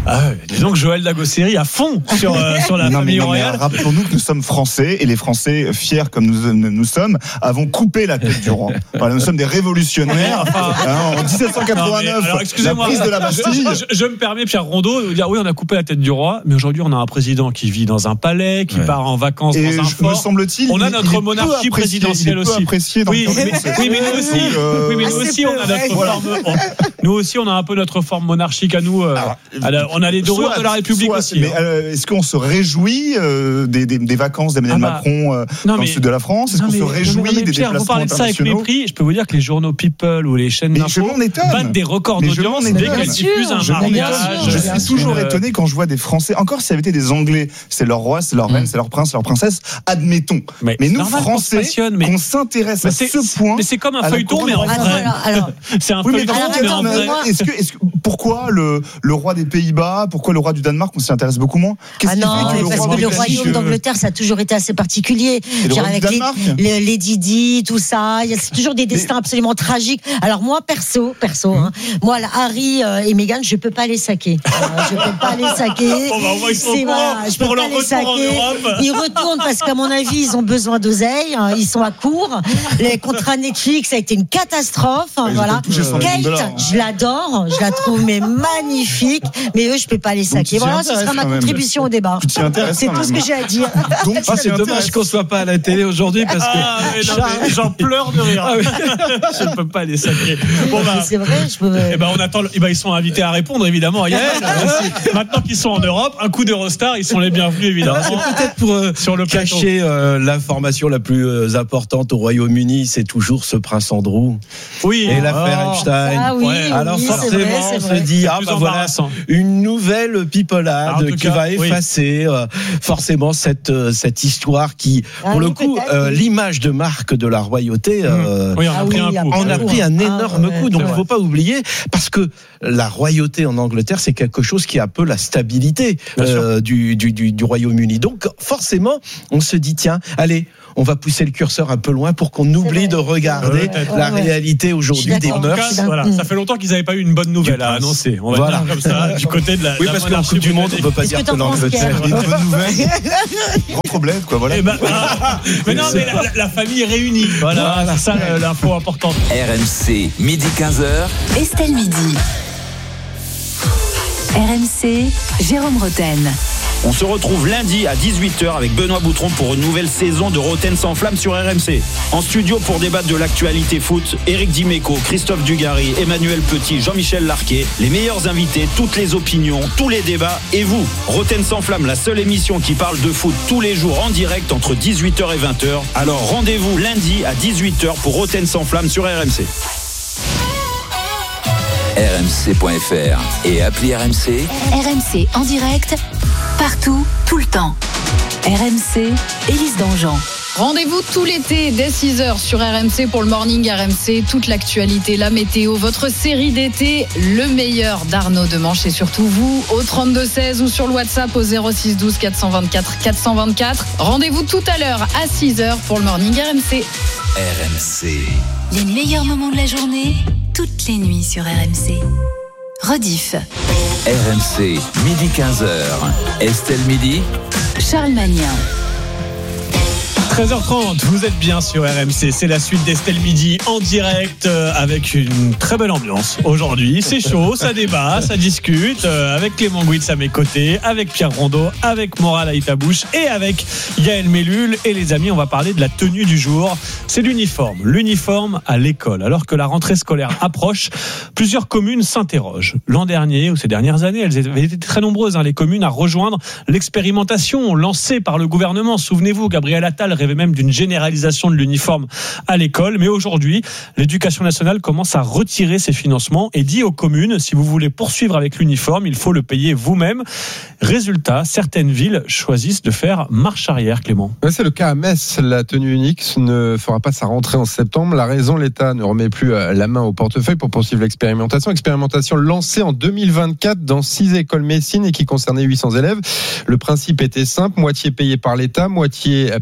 Ah ouais, disons que Joël Dagosseri à fond sur, euh, sur la non, famille mais, non, royale. mais, rappelons-nous que nous sommes français et les Français, fiers comme nous, nous sommes, avons coupé la tête du roi. Voilà, nous sommes des révolutionnaires. Enfin, hein, en dix-sept cent quatre-vingt-neuf, non, alors, excusez-moi, la prise de la Bastille. Je, je, je me permets, Pierre Rondeau, de dire oui, on a coupé la tête du roi, mais aujourd'hui, on a un président qui vit dans un palais, qui ouais. part en vacances et dans un je, fort. Me semble-t-il, on a il, notre il monarchie présidentielle aussi. Apprécié dans oui, le mais, oui, mais nous aussi, euh, oui, mais nous aussi, on a notre voilà. forme. On, nous aussi, on a un peu notre forme monarchique à nous. Euh, Alors, alors, on a les dorures soit, de la République soit, aussi. Mais hein. euh, est-ce qu'on se réjouit euh, des, des, des vacances d'Emmanuel ah bah, Macron euh, non, dans mais, le sud de la France? Est-ce non, qu'on mais, se réjouit non, mais, non, mais, des Pierre, déplacements vous parlez de ça avec internationaux? mépris. Je peux vous dire que les journaux People ou les chaînes Mais d'info je m'en étonne. battent des records Mais je d'audience m'en dès étonne. qu'elles diffusent un Je m'en mariage. étonne. Je suis toujours euh, étonné quand je vois des Français. Encore si ça avait été des Anglais, c'est leur roi, c'est leur reine, Mm. c'est leur prince, c'est leur princesse. Admettons. Mais, Mais nous normal qu'on se Français, passionne, mais- qu'on s'intéresse mais à c'est- ce point. Mais c'est comme un à la feuilleton, mais en couronne Alors, vrai. alors, alors, C'est un Oui, mais feuilleton, par mais en contre, vrai. moi- est-ce que, est-ce que, pourquoi le, le roi des Pays-Bas, pourquoi le roi du Danemark, on s'y intéresse beaucoup moins? Qu'est-ce Ah qui non, fait que le parce roi que le britannique, royaume euh, d'Angleterre, ça a toujours été assez particulier. Et le Genre roi du avec les, Danemark les, les Didi, tout ça, il y a c'est toujours des destins absolument tragiques. Alors moi, perso, perso, hein, moi, là, Harry euh, et Meghan, je peux pas les saquer. Voilà, je peux pas les saquer. Bon, bah, au moins, ils sont C'est- au courant voilà, je peux pour pas leur les retour en saquer. Europe. Ils retournent parce qu'à mon avis, ils ont besoin d'oseille. hein, Ils sont à court. Les contrats Netflix, ça a été une catastrophe. hein, Ils ont voilà. touché cent millions de dollars, Kate, hein. je l'adore, je la trouve mais magnifique. Mais eux, je peux pas les Donc, saquer. tu t'y Voilà, ce intéresses sera ma quand même. contribution au débat. Tu t'y intéresses C'est quand tout ce même. que j'ai à dire. Donc, Ah, tu c'est t'y dommage intéresses. qu'on soit pas à la télé aujourd'hui parce que Ah, mais non, mais j'en pleure de rire. Je ne peux pas les sacrer. Bon, bah, C'est vrai, je peux. eh ben, on attend. le- eh ben, ils sont invités à répondre, évidemment. Yael. Maintenant qu'ils sont en Europe, un coup d'Eurostar, ils sont les bienvenus, évidemment. c'est peut-être pour euh, Sur le plateau. cacher euh, l'information la plus euh, importante au Royaume-Uni, c'est toujours ce prince Andrew Oui. et l'affaire Oh. Epstein. Ah oui, Ouais. oui, Alors c'est forcément, vrai, c'est on se vrai. dit ah Plus bah voilà embarrassant. une nouvelle pipolade En tout qui cas, va oui. effacer euh, forcément cette euh, cette histoire qui, Ah pour le oui, coup, peut-être, euh, oui. l'image de marque de la royauté. euh, Oui, on a Ah pris oui, un coup. On a Ouais. pris un Ah, énorme ouais, coup, donc c'est il ne faut pas oublier, parce que la royauté en Angleterre, c'est quelque chose qui a un peu la stabilité Bien sûr. euh, du, du, du, du Royaume-Uni. Donc forcément, on se dit, tiens, allez, on va pousser le curseur un peu loin pour qu'on oublie vrai. de regarder Ouais, peut-être. la Ouais, ouais. réalité Je aujourd'hui suis des d'accord. En tout mœurs. cas, Je suis voilà, d'accord. ça fait longtemps qu'ils n'avaient pas eu une bonne nouvelle Du à prince. annoncer. On va Voilà. dire comme ça, du côté de la. Oui, la parce qu'en monarchie Coupe du Monde, on britannique. peut pas Qu'est-ce dire que que t'en penses, l'Angleterre. Pierre Des bonnes nouvelles. Rentre au bled, quoi, voilà. Eh ben, ah, mais non, mais la, la famille est réunie. Voilà, Voilà. c'est ça euh, l'info importante. R M C, midi quinze heures. Estelle Midi. R M C, Jérôme Roten. On se retrouve lundi à dix-huit heures avec Benoît Boutron pour une nouvelle saison de Roten sans flamme sur R M C. En studio pour débattre de l'actualité foot, Éric Dimeco, Christophe Dugarry, Emmanuel Petit, Jean-Michel Larquet, les meilleurs invités, toutes les opinions, tous les débats et vous. Roten sans flamme, la seule émission qui parle de foot tous les jours en direct entre dix-huit heures et vingt heures. Alors rendez-vous lundi à dix-huit heures pour Roten sans flamme sur R M C. R M C point F R et appli R M C. R M C en direct, partout, tout le temps. R M C, Élise Dangean. Rendez-vous tout l'été dès six heures sur R M C pour le Morning R M C. Toute l'actualité, la météo, votre série d'été, le meilleur d'Arnaud Demanche et surtout vous au trente-deux seize ou sur le WhatsApp au zéro six douze quatre cent vingt-quatre quatre cent vingt-quatre. Rendez-vous tout à l'heure à six heures pour le Morning R M C. R M C. Les meilleurs moments de la journée, toutes les nuits sur R M C. Rediff, R M C, midi quinze heures. Estelle Midi. Charles Magnin. treize heures trente, vous êtes bien sur R M C, c'est la suite d'Estelle Midi en direct euh, avec une très belle ambiance aujourd'hui. C'est chaud, ça débat, ça discute euh, avec Clément Gouitz à mes côtés, avec Pierre Rondeau, avec Moral Aïtabouche et avec Yael Mellul. Et les amis, on va parler de la tenue du jour. C'est l'uniforme, l'uniforme à l'école. Alors que la rentrée scolaire approche, plusieurs communes s'interrogent. L'an dernier ou ces dernières années, elles avaient été très nombreuses, hein, les communes, à rejoindre l'expérimentation lancée par le gouvernement. Souvenez-vous, Gabriel Attal rêvait même d'une généralisation de l'uniforme à l'école. Mais aujourd'hui, l'éducation nationale commence à retirer ses financements et dit aux communes, si vous voulez poursuivre avec l'uniforme, il faut le payer vous-même. Résultat, certaines villes choisissent de faire marche arrière, Clément. Ouais, c'est le cas à Metz. La tenue unique ne fera pas sa rentrée en septembre. La raison, l'État ne remet plus la main au portefeuille pour poursuivre l'expérimentation. Expérimentation lancée en deux mille vingt-quatre dans six écoles messines et qui concernait huit cents élèves. Le principe était simple, moitié payé par l'État, moitié par la ville.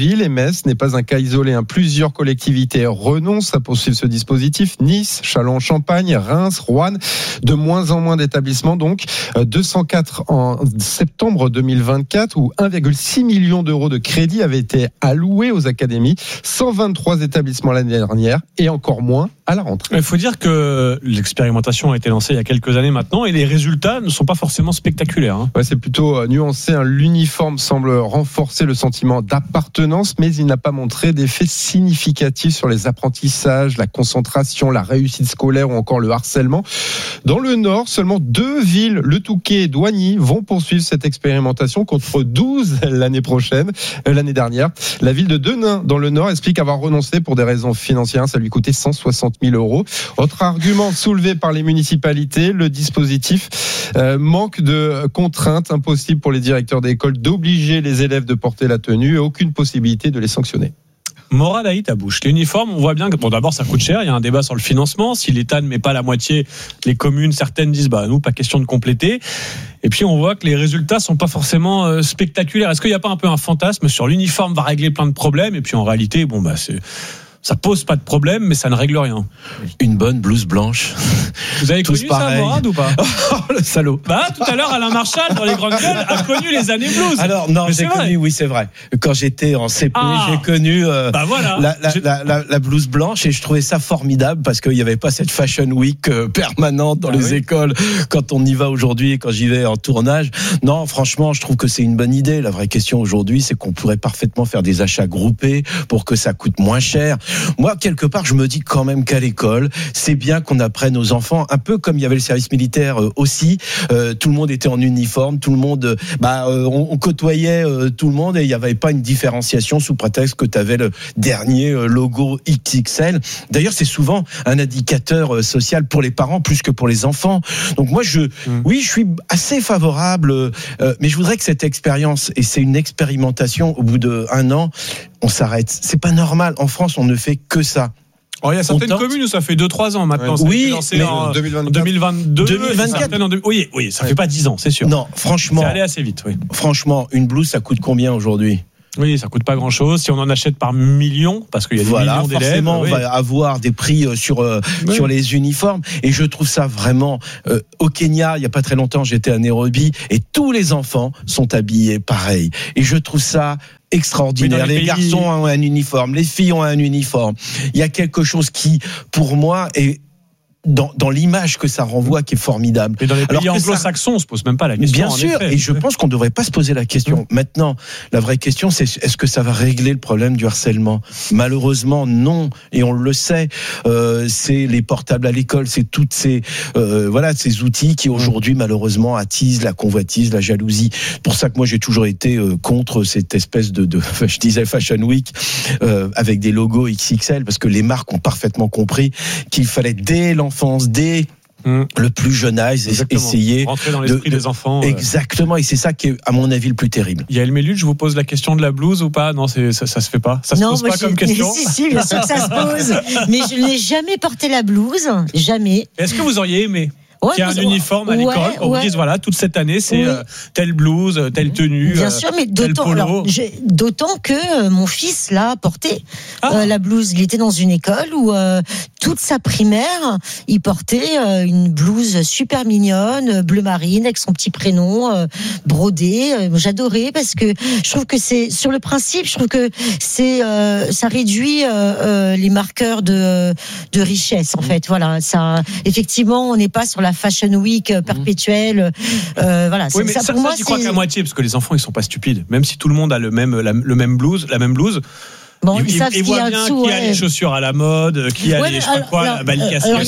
villes et Metz n'est pas un cas isolé. Hein. Plusieurs collectivités renoncent à poursuivre ce dispositif. Nice, Châlons-en-Champagne, Reims, Roanne. De moins en moins d'établissements donc. deux cent quatre en septembre deux mille vingt-quatre où un virgule six million d'euros de crédit avaient été alloués aux académies. cent vingt-trois établissements l'année dernière et encore moins à la rentrée. Il faut dire que l'expérimentation a été lancée il y a quelques années maintenant et les résultats ne sont pas forcément spectaculaires. Hein. Ouais, c'est plutôt nuancé. Hein. L'uniforme semble renforcer le sentiment d'appartenance, mais il n'a pas montré d'effet significatif sur les apprentissages, la concentration, la réussite scolaire ou encore le harcèlement. Dans le Nord, seulement deux villes, Le Touquet et Douagny, vont poursuivre cette expérimentation contre douze l'année prochaine, euh, l'année dernière. La ville de Denain, dans le Nord, explique avoir renoncé pour des raisons financières. Ça lui coûtait cent soixante mille euros. Autre argument soulevé par les municipalités, le dispositif euh, manque de contraintes, impossible pour les directeurs d'école d'obliger les élèves de porter la tenue et aucune possibilité de les sanctionner. Morad Haït à bouche. L'uniforme, on voit bien que bon, d'abord ça coûte cher, il y a un débat sur le financement. Si l'État ne met pas la moitié, les communes, certaines disent bah nous, pas question de compléter. Et puis on voit que les résultats sont pas forcément euh, spectaculaires. Est-ce qu'il n'y a pas un peu un fantasme sur l'uniforme va régler plein de problèmes et puis en réalité, bon bah c'est ça pose pas de problème, mais ça ne règle rien. Une bonne blouse blanche. Vous avez connu ça, Morad, ou pas? Oh, le salaud. Bah, tout à l'heure, Alain Marchal, dans les grandes gueules, a connu les années blues. Alors, non, mais j'ai connu, oui, c'est vrai. Quand j'étais en C P, ah, j'ai connu euh, bah voilà. la, la, la, la, la blouse blanche et je trouvais ça formidable parce qu'il n'y avait pas cette fashion week euh, permanente dans ah, les oui. écoles quand on y va aujourd'hui et quand j'y vais en tournage. Non, franchement, je trouve que c'est une bonne idée. La vraie question aujourd'hui, c'est qu'on pourrait parfaitement faire des achats groupés pour que ça coûte moins cher. Moi, quelque part, je me dis quand même qu'à l'école, c'est bien qu'on apprenne aux enfants, un peu comme il y avait le service militaire euh, aussi, euh, tout le monde était en uniforme, tout le monde, bah, euh, on, on côtoyait euh, tout le monde et il n'y avait pas une différenciation sous prétexte que tu avais le dernier euh, logo X X L. D'ailleurs, c'est souvent un indicateur euh, social pour les parents plus que pour les enfants. Donc moi, je, mmh. oui, je suis assez favorable, euh, mais je voudrais que cette expérience, et c'est une expérimentation, au bout d'un an, on s'arrête. C'est pas normal. En France, on ne fait que ça. Oh, il y a certaines communes où ça fait deux trois ans maintenant. Ouais. Oui, mais en deux mille vingt-deux, deux mille vingt-quatre. En deux... Oui, oui, ça fait pas dix ans, c'est sûr. Non, franchement. C'est allé assez vite, oui. Franchement, une blouse, ça coûte combien aujourd'hui ? Oui, ça coûte pas grand-chose. Si on en achète par millions, parce qu'il y a des voilà, millions d'élèves, forcément, oui. on va avoir des prix sur euh, oui. sur les uniformes. Et je trouve ça vraiment. Euh, au Kenya, il y a pas très longtemps, j'étais à Nairobi et tous les enfants sont habillés pareil. Et je trouve ça extraordinaire. Les, les pays... garçons ont un uniforme, les filles ont un uniforme. Il y a quelque chose qui, pour moi, est Dans, dans l'image que ça renvoie qui est formidable. Mais dans les pays anglo-saxons, ça... on se pose même pas la question. Bien sûr, effet. Et je pense qu'on ne devrait pas se poser la question. Mmh. Maintenant, la vraie question, c'est est-ce que ça va régler le problème du harcèlement ? Malheureusement, non. Et on le sait. Euh, c'est les portables à l'école, c'est toutes ces euh, voilà ces outils qui aujourd'hui malheureusement attisent la convoitise, la jalousie. C'est pour ça que moi j'ai toujours été euh, contre cette espèce de, de je disais Fashion Week euh, avec des logos X X L parce que les marques ont parfaitement compris qu'il fallait dès l'enfance dès mmh. le plus jeune âge, exactement. Essayer rentrer dans l'esprit de, des enfants. Exactement, euh... et c'est ça qui est, à mon avis, le plus terrible. Yael Mélude, je vous pose la question de la blouse ou pas ? Non, c'est, ça, ça se fait pas. Ça se non, pose moi, pas j'ai... comme question. Si, si, bien sûr que ça se pose. Mais je n'ai jamais porté la blouse, jamais. Est-ce que vous auriez aimé ? Ouais, qu'il y a un uniforme à l'école, ouais, qu'on ouais. vous dise voilà, toute cette année c'est oui. euh, telle blouse, telle tenue, bien sûr, mais d'autant, alors, d'autant que euh, mon fils l'a porté ah. euh, la blouse. Il était dans une école où euh, toute sa primaire, il portait euh, une blouse super mignonne, bleu marine avec son petit prénom euh, brodé. Euh, j'adorais parce que je trouve que c'est sur le principe, je trouve que c'est euh, ça réduit euh, euh, les marqueurs de de richesse en mmh. fait. Voilà, ça effectivement, on n'est pas sur la Fashion Week perpétuelle, euh, voilà. Oui, mais ça, ça pour ça, moi, j'y crois qu'à moitié, parce que les enfants, ils sont pas stupides. Même si tout le monde a le même, la, le même blouse, la même blouse. Bon, ils, ils savent ils voient bien dessous, qui ouais. a les chaussures à la mode, qui a ouais, les, je sais pas quoi, la belle casquette,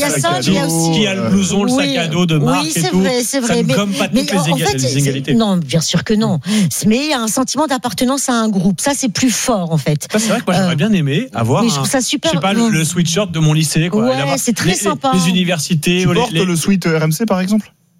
qui a le blouson, le oui, sac à dos de marque oui, et tout. Vrai, c'est vrai, ça mais, ne gomme pas mais toutes les, fait, les inégalités. Non, bien sûr que non. Mais il y a un sentiment d'appartenance à un groupe. Ça, c'est plus fort, en fait. Ça, c'est vrai que moi, j'aurais bien aimé avoir. Mais je trouve ça super. Je sais pas, le, le sweatshirt de mon lycée, quoi. Ouais, c'est très les, sympa. Les universités. Tu portes le sweat R M C, par exemple ?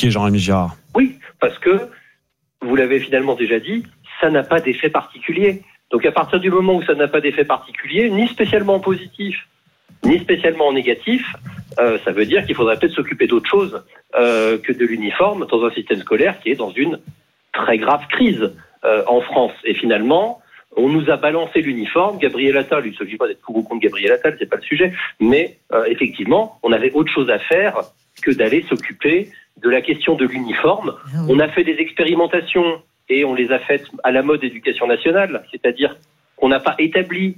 compliqué, Jean-Rémy Girard. Oui, parce que vous l'avez finalement déjà dit, ça n'a pas d'effet particulier. Donc à partir du moment où ça n'a pas d'effet particulier, ni spécialement en positif, ni spécialement en négatif, euh, ça veut dire qu'il faudrait peut-être s'occuper d'autre chose euh, que de l'uniforme dans un système scolaire qui est dans une très grave crise euh, en France. Et finalement, on nous a balancé l'uniforme. Gabriel Attal, il ne s'agit pas d'être pour ou contre Gabriel Attal, c'est pas le sujet, mais euh, effectivement, on avait autre chose à faire que d'aller s'occuper de la question de l'uniforme. On a fait des expérimentations et on les a faites à la mode éducation nationale, c'est-à-dire qu'on n'a pas établi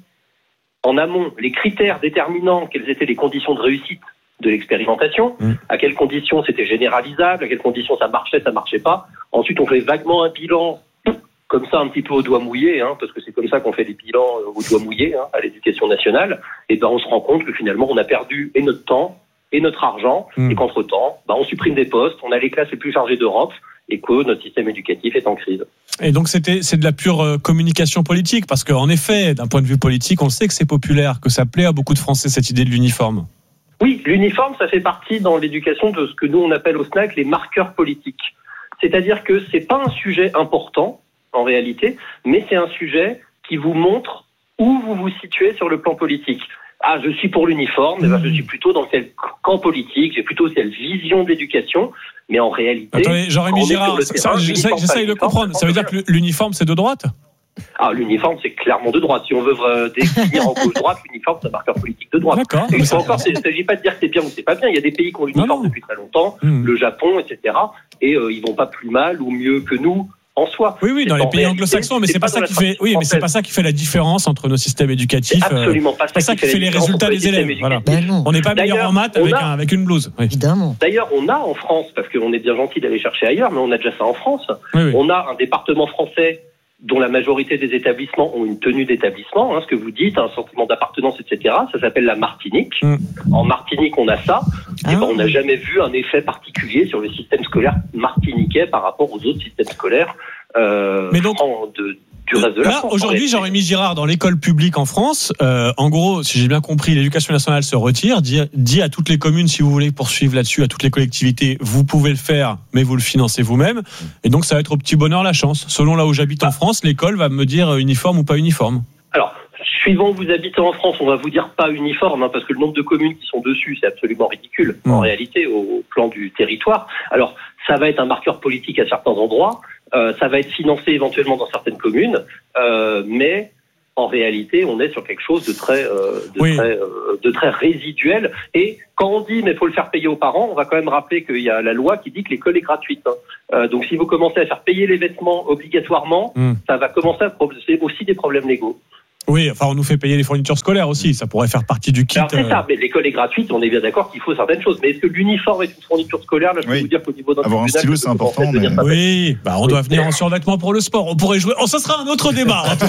en amont les critères déterminant quelles étaient les conditions de réussite de l'expérimentation, mmh. à quelles conditions c'était généralisable, à quelles conditions ça marchait, ça marchait pas. Ensuite, on fait vaguement un bilan, comme ça, un petit peu au doigt mouillé, hein, parce que c'est comme ça qu'on fait des bilans au doigt mouillé hein, à l'éducation nationale. Et ben, on se rend compte que finalement, on a perdu et notre temps et notre argent, mmh. et qu'entre-temps, ben, on supprime des postes, on a les classes les plus chargées d'Europe, et que notre système éducatif est en crise. Et donc c'était c'est de la pure euh, communication politique, parce qu'en effet, d'un point de vue politique, on sait que c'est populaire, que ça plaît à beaucoup de Français cette idée de l'uniforme. Oui, l'uniforme, ça fait partie dans l'éducation de ce que nous on appelle au S N A C les marqueurs politiques. C'est-à-dire que c'est pas un sujet important en réalité, mais c'est un sujet qui vous montre où vous vous situez sur le plan politique. Ah, je suis pour l'uniforme, mais ben, je suis plutôt dans quel camp politique, j'ai plutôt cette vision d'éducation, mais en réalité... Attendez, Jean-Rémy Girard, ça, ça, j'essaie, j'essaie de comprendre, ça veut dire que l'uniforme c'est de droite ? Ah, l'uniforme c'est clairement de droite. Si on veut euh, définir en gauche-droite, l'uniforme c'est un marqueur politique de droite. D'accord. Et ça encore, il ne s'agit pas de dire que c'est bien ou c'est pas bien, il y a des pays qui ont l'uniforme non, non. depuis très longtemps, mmh. le Japon, et cetera, et euh, ils vont pas plus mal ou mieux que nous, en soi. Oui, oui, dans les pays anglo-saxons, mais c'est, c'est pas, pas ça qui fait, oui, mais c'est pas ça qui fait la différence entre nos systèmes éducatifs. C'est absolument pas ça, ça qui fait, fait les résultats des élèves. Voilà. Ben on n'est pas meilleur en maths avec, a, un, avec une blouse. Oui. Évidemment. D'ailleurs, on a en France, parce qu'on est bien gentil d'aller chercher ailleurs, mais on a déjà ça en France. Oui, oui. On a un département français dont la majorité des établissements ont une tenue d'établissement, hein, ce que vous dites, un sentiment d'appartenance, et cetera. Ça s'appelle la Martinique. Mm. En Martinique, on a ça. Ah. Et ben, on n'a jamais vu un effet particulier sur le système scolaire martiniquais par rapport aux autres systèmes scolaires euh, Mais donc, de, du reste de la là, France. Aujourd'hui, Jean-Rémy Girard, dans l'école publique en France, euh, en gros, si j'ai bien compris, l'éducation nationale se retire, dit, dit à toutes les communes, si vous voulez poursuivre là-dessus, à toutes les collectivités, vous pouvez le faire, mais vous le financez vous-même. Et donc, ça va être au petit bonheur la chance. Selon là où j'habite en France, l'école va me dire uniforme ou pas uniforme. Alors, suivant où vous habitez en France, on va vous dire pas uniforme, hein, parce que le nombre de communes qui sont dessus, c'est absolument ridicule, mmh. en réalité, au, au plan du territoire. Alors, ça va être un marqueur politique à certains endroits, euh, ça va être financé éventuellement dans certaines communes, euh, mais en réalité, on est sur quelque chose de très, euh, de, oui. très euh, de très résiduel. Et quand on dit mais il faut le faire payer aux parents, on va quand même rappeler qu'il y a la loi qui dit que l'école est gratuite. Hein. Euh, donc si vous commencez à faire payer les vêtements obligatoirement, mmh. ça va commencer à poser aussi des problèmes légaux. Oui, enfin, on nous fait payer les fournitures scolaires aussi. Ça pourrait faire partie du kit. Alors, c'est ça, mais l'école est gratuite, on est bien d'accord qu'il faut certaines choses. Mais est-ce que l'uniforme est une fourniture scolaire ? Là, je peux oui. vous dire qu'au niveau d'un avoir un stylo, c'est important. Mais... Oui, bah, on oui. doit venir en survêtement pour le sport. On pourrait jouer. Oh, ça sera un autre débat. En tout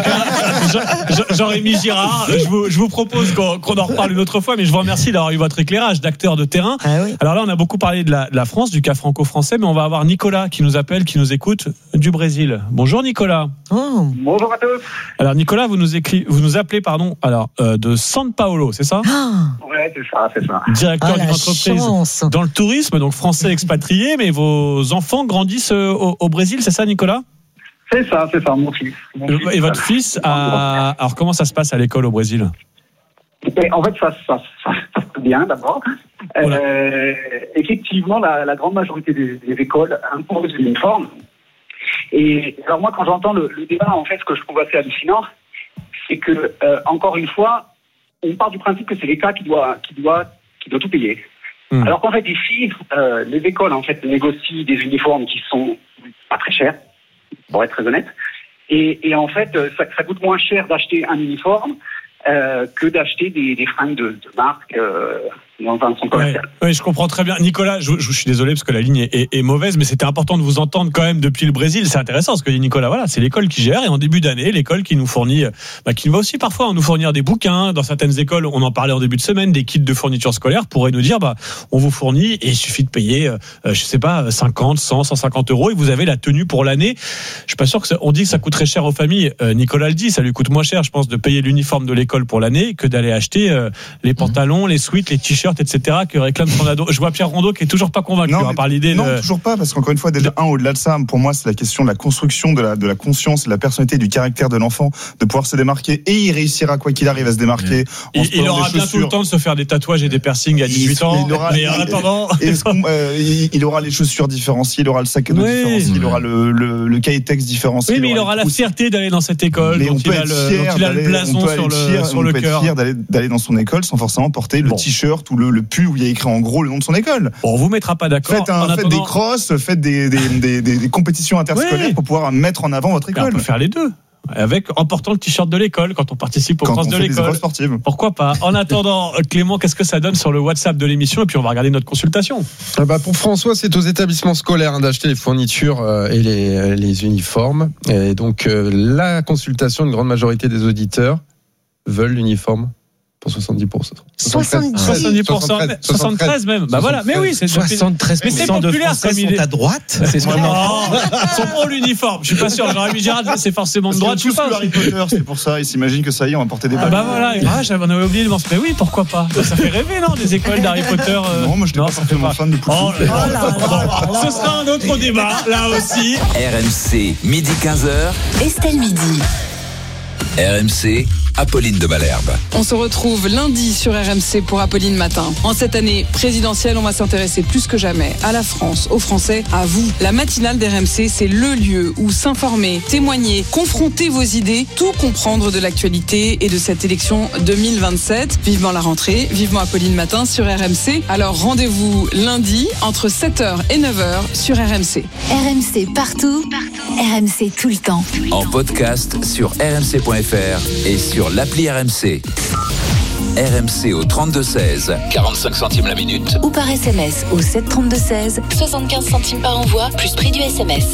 cas, Jean-Rémy Girard, je vous, je vous propose qu'on, qu'on en reparle une autre fois, mais je vous remercie d'avoir eu votre éclairage d'acteur de terrain. Ah, oui. Alors là, on a beaucoup parlé de la, de la France, du cas franco-français, mais on va avoir Nicolas qui nous appelle, qui nous écoute du Brésil. Bonjour Nicolas. Oh. Bonjour à tous. Alors Nicolas, vous nous écrit, vous nous appelez, pardon. Alors, euh, de São Paulo, c'est ça ? Ah. Ouais, c'est ça, c'est ça. Directeur ah, d'une entreprise chance. Dans le tourisme, donc français expatrié, mais vos enfants grandissent au, au Brésil, c'est ça, Nicolas ? C'est ça, c'est ça, mon fils. Mon Et fils, votre fils a... Alors, comment ça se passe à l'école au Brésil ? Et en fait, ça, ça, ça, ça se passe bien, d'abord. Voilà. Euh, effectivement, la, la grande majorité des, des écoles imposent l'uniforme. Et alors moi, quand j'entends le, le débat, en fait, ce que je trouve assez hallucinant, c'est que, euh, encore une fois, on part du principe que c'est l'État qui doit, qui doit, qui doit tout payer. Mmh. Alors qu'en fait, ici, euh, les écoles, en fait, négocient des uniformes qui sont pas très chers, pour être très honnête. Et, et en fait, ça, ça coûte moins cher d'acheter un uniforme euh, que d'acheter des, des fringues de, de marque euh, dans un centre commercial. Oui, oui, je comprends très bien. Nicolas, je, je suis désolé parce que la ligne est, est, est mauvaise, mais c'était important de vous entendre quand même depuis le Brésil. C'est intéressant ce que dit Nicolas. Voilà, c'est l'école qui gère et en début d'année, l'école qui nous fournit, bah, qui va aussi parfois nous fournir des bouquins. Dans certaines écoles, on en parlait en début de semaine, des kits de fourniture scolaire pourraient nous dire, bah, on vous fournit et il suffit de payer, euh, je sais pas, cinquante, cent, cent cinquante euros et vous avez la tenue pour l'année. Je suis pas sûr que ça, on dit que ça coûte très cher aux familles. Euh, Nicolas le dit, ça lui coûte moins cher, je pense, de payer l'uniforme de l'école pour l'année que d'aller acheter euh, les pantalons, les sweats, les t-shirts t-shirts, et cetera que réclame Tornado. Je vois Pierre Rondeau qui est toujours pas convaincu Non, hein, par l'idée. Non, de... toujours pas, parce qu'encore une fois, déjà, un, au-delà de ça, pour moi, c'est la question de la construction de la, de la conscience et de la personnalité, du caractère de l'enfant, de pouvoir se démarquer, et il réussira, quoi qu'il arrive, à se démarquer. Ouais. En il, il aura bientôt le temps de se faire des tatouages et des piercings à dix-huit il, ans. Il aura, mais en attendant. euh, il, il aura les chaussures différenciées, il aura le sac à dos oui. différencié, il aura le, le, le cahier texte différencié. Oui, mais il aura, il aura la fierté d'aller dans cette école, mais dont on peut il a le, dont il a le blason sur le, fier, sur on le peut cœur. être fier d'aller, d'aller dans son école sans forcément porter le bon. t-shirt ou le, le pull où il y a écrit en gros le nom de son école. Bon, on vous mettra pas d'accord. Faites, un, faites attendant... des crosses, faites des, des, des, des, des compétitions interscolaires oui. pour pouvoir mettre en avant votre école. Mais on peut faire les deux. Avec, en portant le t-shirt de l'école quand on participe aux crosses de l'école. Pourquoi pas? En attendant, Clément, qu'est-ce que ça donne sur le WhatsApp de l'émission? Et puis on va regarder notre consultation. Ah bah pour François, c'est aux établissements scolaires hein, d'acheter les fournitures euh, et les, les uniformes. Et donc euh, la consultation, une grande majorité des auditeurs veulent l'uniforme. Pour soixante-dix pour cent. soixante-dix pour cent. soixante-treize même. Bah voilà, mais oui, c'est soixante-treize pour cent de Français sont à droite. C'est ce qu'on Ils sont pour l'uniforme. Je suis pas sûr. J'aurais mis Gérard, c'est forcément de droite. Je suis pas. Harry Potter, c'est pour ça. Ils s'imaginent que ça y est, on va porter des. Ah bah voilà. Ah, j'avais oublié de mentionner. Mais oui, pourquoi pas? Ça fait rêver, non, des écoles d'Harry Potter. Non, moi je n'étais pas forcément fan de Poudlard. Ce sera un autre débat, là aussi. R M C, midi quinze heures. Estelle Midi. R M C, Apolline de Malherbe. On se retrouve lundi sur R M C pour Apolline Matin. En cette année présidentielle, on va s'intéresser plus que jamais à la France, aux Français, à vous. La matinale d'R M C, c'est le lieu où s'informer, témoigner, confronter vos idées, tout comprendre de l'actualité et de cette élection deux mille vingt-sept. Vivement la rentrée, vivement Apolline Matin sur R M C. Alors rendez-vous lundi entre sept heures et neuf heures sur R M C. R M C partout, partout. R M C tout le temps. En podcast sur r m c point f r et sur l'appli R M C. R M C au trente-deux seize, quarante-cinq centimes la minute. Ou par S M S au sept trente-deux seize, soixante-quinze centimes par envoi, plus prix du S M S.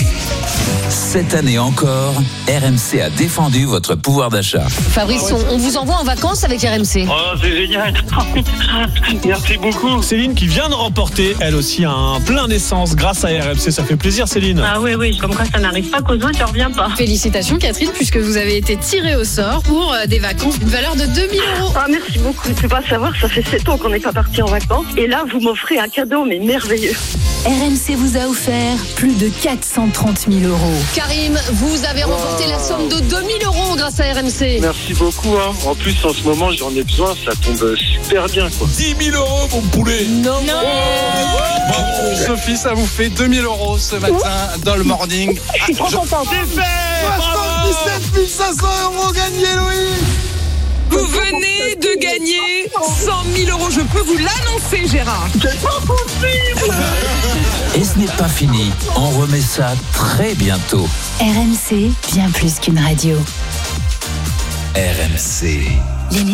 Cette année encore, R M C a défendu votre pouvoir d'achat. Fabrice, on, on vous envoie en vacances avec R M C. Oh, c'est génial. Merci beaucoup. Céline qui vient de remporter, elle aussi, un plein d'essence grâce à R M C. Ça fait plaisir, Céline. Ah oui, oui. Comme quoi, ça n'arrive pas qu'aux autres, ça ne revient pas. Félicitations, Catherine, puisque vous avez été tirée au sort pour des vacances d'une valeur de deux mille euros. Ah, merci beaucoup. Tu peux pas savoir, ça fait sept ans qu'on n'est pas parti en vacances. Et là, vous m'offrez un cadeau, mais merveilleux. R M C vous a offert plus de quatre cent trente mille euros. Karim, vous avez remporté wow. la somme de deux mille euros grâce à R M C. Merci beaucoup. Hein. En plus, en ce moment, j'en ai besoin. Ça tombe super bien, quoi. dix mille euros, mon poulet. Non. non. Oh. Bravo, Sophie, ça vous fait deux mille euros ce matin dans le morning. Je suis trop contente. C'est fait. soixante-dix-sept mille cinq cents euros gagnés, Louis. Vous venez de gagner cent mille euros. Je peux vous l'annoncer, Gérard. C'est pas possible. Et ce n'est pas fini. On remet ça très bientôt. R M C, bien plus qu'une radio. R M C.